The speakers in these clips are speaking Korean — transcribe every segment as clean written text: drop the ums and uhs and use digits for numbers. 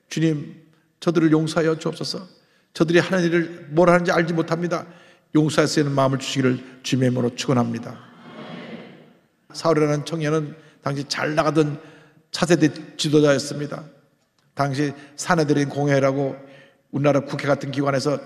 주님, 저들을 용서하여 주옵소서. 저들이 하는 일을 뭘 하는지 알지 못합니다. 용서할 수 있는 마음을 주시기를 주님의 이름으로 축원합니다. 사울이라는 청년은 당시 잘 나가던 차세대 지도자였습니다. 당시 사내들인 공회라고 우리나라 국회 같은 기관에서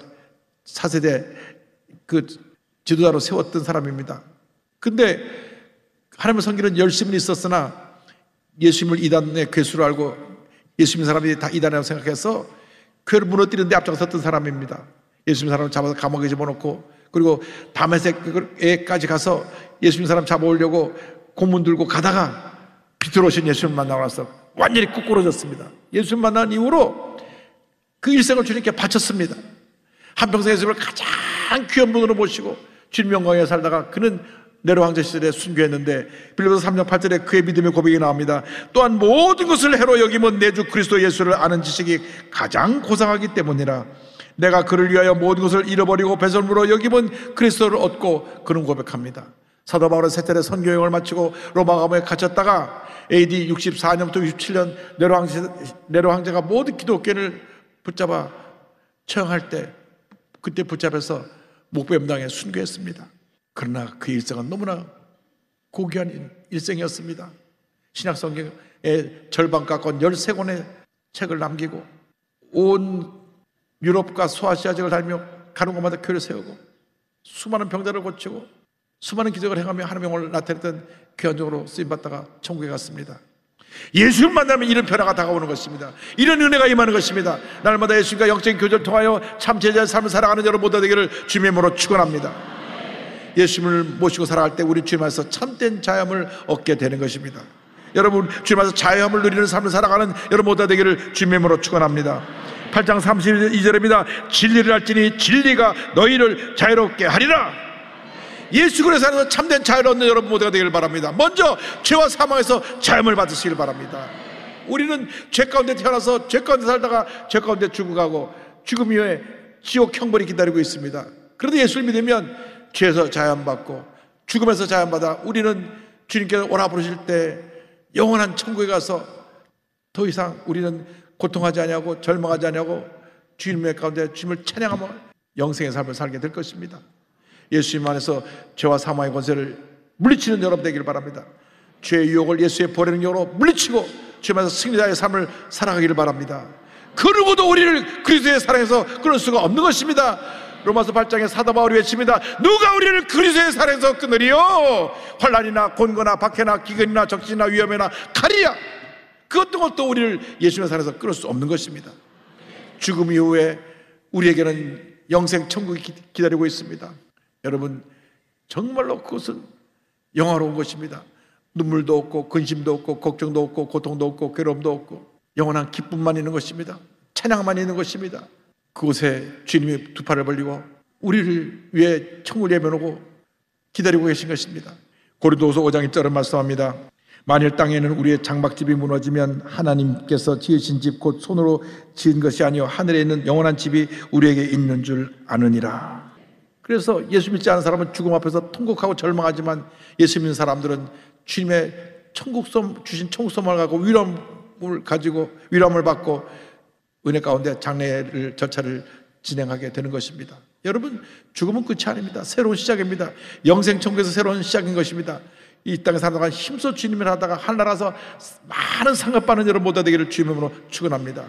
차세대 그 지도자로 세웠던 사람입니다. 근데 하나님의 섬기는 열심히 있었으나 예수님을 이단의 괴수로 알고 예수님 사람들이 다 이단이라고 생각해서 교회를 무너뜨리는 데 앞장섰던 사람입니다. 예수님 사람을 잡아서 감옥에 집어넣고, 그리고 다메섹에까지 가서 예수님 사람 잡아오려고 고문 들고 가다가 빛으로 오신 예수님 만나고 나서 완전히 꾸꾸러졌습니다. 예수님 만난 이후로 그 일생을 주님께 바쳤습니다. 한평생 예수님을 가장 귀한 분으로 모시고 주님 영광에 살다가 그는 네로 황제 시절에 순교했는데 빌립보서 3장 8절에 그의 믿음의 고백이 나옵니다. 또한 모든 것을 해로 여기면 내 주 그리스도 예수를 아는 지식이 가장 고상하기 때문이라. 내가 그를 위하여 모든 것을 잃어버리고 배설물로 여기면 그리스도를 얻고, 그는 고백합니다. 사도 바울은 세 차례 선교여행을 마치고 로마 감옥에 갇혔다가 AD 64년부터 67년 네로 황제가 모든 기독교인을 붙잡아 처형할 때 그때 붙잡아서 목배임당에 순교했습니다. 그러나 그 일생은 너무나 고귀한 일생이었습니다. 신약성경의 절반 가까운 13권의 책을 남기고 온 유럽과 소아시아 지역을 다니며 가는 곳마다 교회를 세우고 수많은 병자를 고치고 수많은 기적을 행하며 하나님의 영광을 나타냈던 귀한 종으로 쓰임받다가 천국에 갔습니다. 예수를 만나면 이런 변화가 다가오는 것입니다. 이런 은혜가 임하는 것입니다. 날마다 예수님과 영적인 교제를 통하여 참 제자의 삶을 살아가는 여러분 모두 되기를 주님의 이름으로 축원합니다. 예수님을 모시고 살아갈 때 우리 주님 안에서 참된 자유함을 얻게 되는 것입니다. 여러분, 주님 안에서 자유함을 누리는 삶을 살아가는 여러분 모두 되기를 주님의 이름으로 축원합니다. 8장 32절입니다. 진리를 알지니 진리가 너희를 자유롭게 하리라. 예수 그리스도 안에서 참된 자유를 얻는 여러분 모두가 되기를 바랍니다. 먼저 죄와 사망에서 자유함을 받으시길 바랍니다. 우리는 죄 가운데 태어나서 죄 가운데 살다가 죄 가운데 죽어가고 죽음 이후에 지옥 형벌이 기다리고 있습니다. 그런데 예수를 믿으면 죄에서 자유함 받고 죽음에서 자유함 받아 우리는 주님께서 오라 부르실 때 영원한 천국에 가서 더 이상 우리는 고통하지 아니하고 절망하지 아니하고 주님의 가운데 주님을 찬양하며 영생의 삶을 살게 될 것입니다. 예수님 안에서 죄와 사망의 권세를 물리치는 여러분 되기를 바랍니다. 죄의 유혹을 예수의 버리는 영으로 물리치고 주님 안에서 승리자의 삶을 살아가기를 바랍니다. 그 누구도 우리를 그리스도의 사랑에서 끊을 수가 없는 것입니다. 로마서 8장에 사도 바울이 외칩니다. 누가 우리를 그리스도의 사랑에서 끊으리요? 환난이나 곤고나 박해나 기근이나 적신이나 위험이나 칼이야. 그 어떤 것도 우리를 예수님의 사랑에서 끊을 수 없는 것입니다. 죽음 이후에 우리에게는 영생 천국이 기다리고 있습니다. 여러분, 정말로 그것은 영화로운 것입니다. 눈물도 없고 근심도 없고 걱정도 없고 고통도 없고 괴로움도 없고 영원한 기쁨만 있는 것입니다. 찬양만 있는 것입니다. 그곳에 주님이 두 팔을 벌리고 우리를 위해 천국을 예매놓고 기다리고 계신 것입니다. 고린도후서 5장 1절은 말씀합니다. 만일 땅에는 우리의 장막집이 무너지면 하나님께서 지으신 집 곧 손으로 지은 것이 아니요 하늘에 있는 영원한 집이 우리에게 있는 줄 아느니라. 그래서 예수 믿지 않은 사람은 죽음 앞에서 통곡하고 절망하지만 예수 믿는 사람들은 주님의 주신 천국소망을 갖고 위로함을 받고 은혜 가운데 장례를 절차를 진행하게 되는 것입니다. 여러분, 죽음은 끝이 아닙니다. 새로운 시작입니다. 영생 천국에서 새로운 시작인 것입니다. 이 땅에 살다가 힘써 주님을 하다가 하늘나라에서 많은 상급 받는 여러분 모두 되기를 주님으로 축원합니다.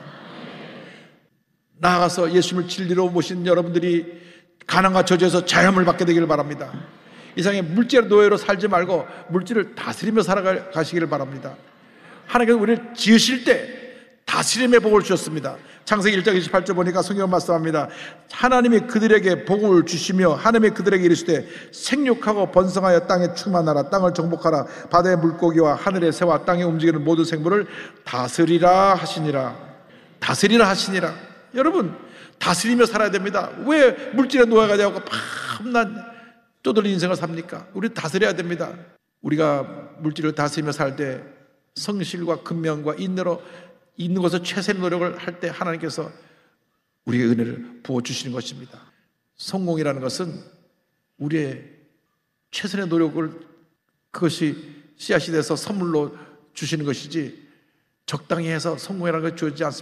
나아가서 예수님을 진리로 모신 여러분들이 가난과 저주에서 자유함을 받게 되기를 바랍니다. 이상의 물질의 노예로 살지 말고 물질을 다스리며 살아가시기를 바랍니다. 하나님께서 우리를 지으실 때 다스림의 복을 주셨습니다. 창세기 1장 28절 보니까 성경 말씀합니다. 하나님이 그들에게 복을 주시며 하나님이 그들에게 이르시되 생육하고 번성하여 땅에 충만하라. 땅을 정복하라. 바다의 물고기와 하늘의 새와 땅에 움직이는 모든 생물을 다스리라 하시니라. 다스리라 하시니라. 여러분, 다스리며 살아야 됩니다. 왜 물질의 노예가 되고 밤낮 쪼들린 인생을 삽니까? 우리 다스려야 됩니다. 우리가 물질을 다스리며 살 때 성실과 근면과 인내로 있는 것을 최선의 노력을 할 때 하나님께서 우리에게 은혜를 부어주시는 것입니다. 성공이라는 것은 우리의 최선의 노력을 그것이 씨앗이 돼서 선물로 주시는 것이지 적당히 해서 성공이라는 것을 주지 않습니다.